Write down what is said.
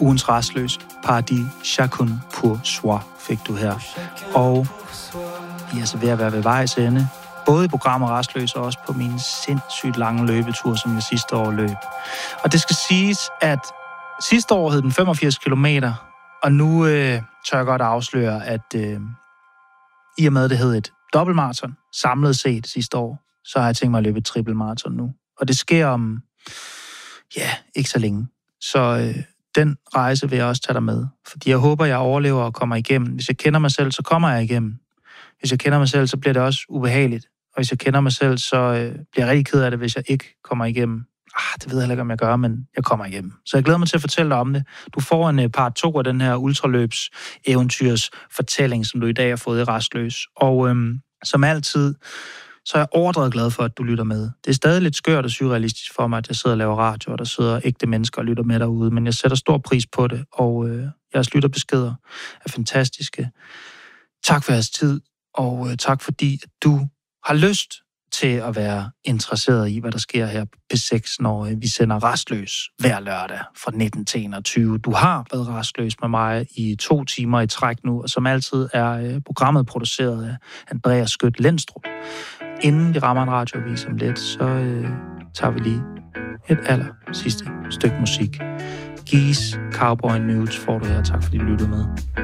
Ugens rastløs, Paradis Chacun pour soi, fik du her. Og vi er så ved at være ved vejs ende, både i programmet Rastløs og også på min sindssygt lange løbetur, som jeg sidste år løb. Og det skal siges, at sidste år hed den 85 kilometer, og nu tør jeg godt afsløre, at i og med, det hed et dobbeltmaraton, samlet set sidste år, så har jeg tænkt mig at løbe et trippelmaraton nu. Og det sker om, ikke så længe. Så den rejse vil jeg også tage dig med. Fordi jeg håber, jeg overlever og kommer igennem. Hvis jeg kender mig selv, så kommer jeg igennem. Hvis jeg kender mig selv, så bliver det også ubehageligt. Og hvis jeg kender mig selv, så bliver jeg rigtig ked af det, hvis jeg ikke kommer igennem. Det ved jeg heller ikke, om jeg gør, men jeg kommer igennem. Så jeg glæder mig til at fortælle dig om det. Du får en part 2 af den her ultraløbs eventyrs fortælling, som du i dag har fået i Rastløs. Og som altid, så er jeg overdrevet glad for, at du lytter med. Det er stadig lidt skørt og surrealistisk for mig, at jeg sidder og laver radio, og der sidder ægte mennesker og lytter med derude, men jeg sætter stor pris på det, og jeres lytterbeskeder er fantastiske. Tak for jeres tid, og tak fordi, at du har lyst til at være interesseret i, hvad der sker her på P6, når vi sender Rastløs hver lørdag fra 19 til 21. Du har været rastløs med mig i 2 timer i træk nu, og som altid er programmet produceret af Andreas Skødt Lendstrup. Inden vi rammer en radioavis om lidt, så tager vi lige et sidste stykke musik. Geese Cowboy Nudes får du her. Tak fordi du lyttede med.